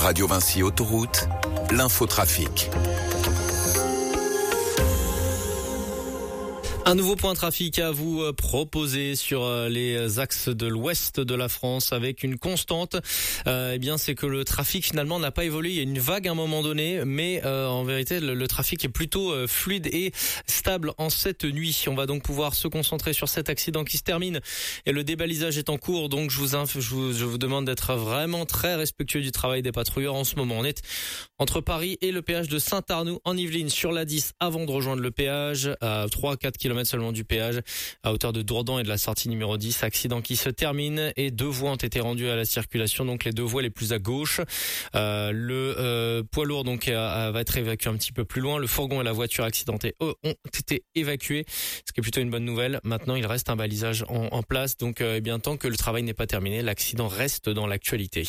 Radio Vinci Autoroute, l'infotrafic. Un nouveau point trafic à vous proposer sur les axes de l'ouest de la France avec une constante. C'est que le trafic finalement n'a pas évolué. Il y a une vague à un moment donné, mais en vérité le trafic est plutôt fluide et stable en cette nuit. On va donc pouvoir se concentrer sur cet accident qui se termine et le débalisage est en cours. Donc je vous demande d'être vraiment très respectueux du travail des patrouilleurs en ce moment. On est entre Paris et le péage de Saint-Arnoux en Yvelines sur la 10 avant de rejoindre le péage à 3-4 km seulement du péage à hauteur de Dourdan et de la sortie numéro 10. Accident qui se termine et 2 voies ont été rendues à la circulation, donc les 2 voies les plus à gauche. Le poids lourd donc va être évacué un petit peu plus loin. Le fourgon et la voiture accidentée ont été évacués, ce qui est plutôt une bonne nouvelle. Maintenant, il reste un balisage en place, donc tant que le travail n'est pas terminé, l'accident reste dans l'actualité.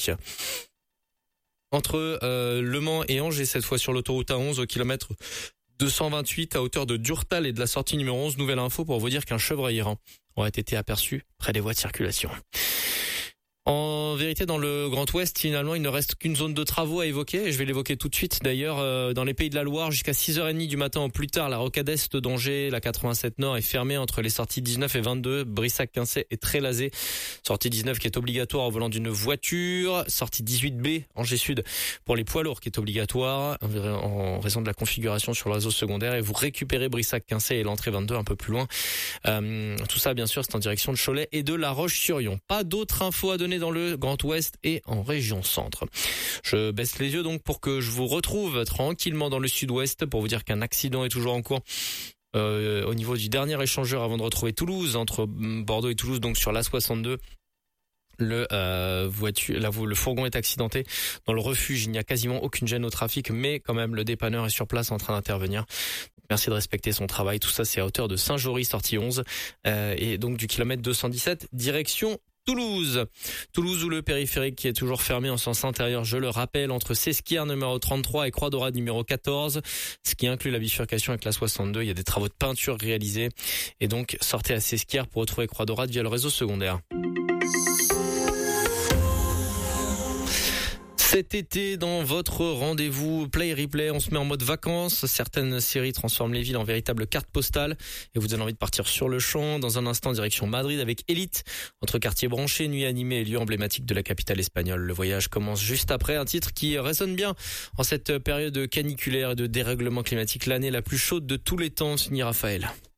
Entre Le Mans et Angers, cette fois sur l'autoroute A11 au kilomètre 228 à hauteur de Durtal et de la sortie numéro 11. Nouvelle info pour vous dire qu'un chevreuil errant aurait été aperçu près des voies de circulation. En vérité, dans le Grand Ouest, finalement, il ne reste qu'une zone de travaux à évoquer. Et je vais l'évoquer tout de suite. D'ailleurs, dans les Pays de la Loire, jusqu'à 6h30 du matin au plus tard, la rocade est d'Angers, la 87 Nord est fermée entre les sorties 19 et 22. Brissac-Quincey est très lasé. Sortie 19 qui est obligatoire au volant d'une voiture. Sortie 18B, Angers Sud, pour les poids lourds qui est obligatoire en raison de la configuration sur le réseau secondaire. Et vous récupérez Brissac-Quincey et l'entrée 22 un peu plus loin. Tout ça, bien sûr, c'est en direction de Cholet et de La Roche-sur-Yon. Pas d'autres infos à donner dans le Grand Ouest et en région centre. Je baisse les yeux donc pour que je vous retrouve tranquillement dans le sud-ouest pour vous dire qu'un accident est toujours en cours au niveau du dernier échangeur avant de retrouver Toulouse, entre Bordeaux et Toulouse, donc sur l'A62. Le fourgon est accidenté. Dans le refuge, il n'y a quasiment aucune gêne au trafic, mais quand même le dépanneur est sur place en train d'intervenir. Merci de respecter son travail. Tout ça, c'est à hauteur de Saint-Jory, sortie 11, et donc du kilomètre 217, direction Toulouse où le périphérique qui est toujours fermé en sens intérieur, je le rappelle, entre Sesquières numéro 33 et Croix-Dorade numéro 14, ce qui inclut la bifurcation avec la 62. Il y a des travaux de peinture réalisés et donc sortez à Sesquières pour retrouver Croix-Dorade via le réseau secondaire. Cet été, dans votre rendez-vous Play Replay, on se met en mode vacances. Certaines séries transforment les villes en véritables cartes postales et vous donnez envie de partir sur le champ. Dans un instant, direction Madrid avec Élite. Entre quartiers branchés, nuits animées et lieux emblématiques de la capitale espagnole. Le voyage commence juste après. Un titre qui résonne bien en cette période caniculaire et de dérèglement climatique. L'année la plus chaude de tous les temps, signé Raphaël.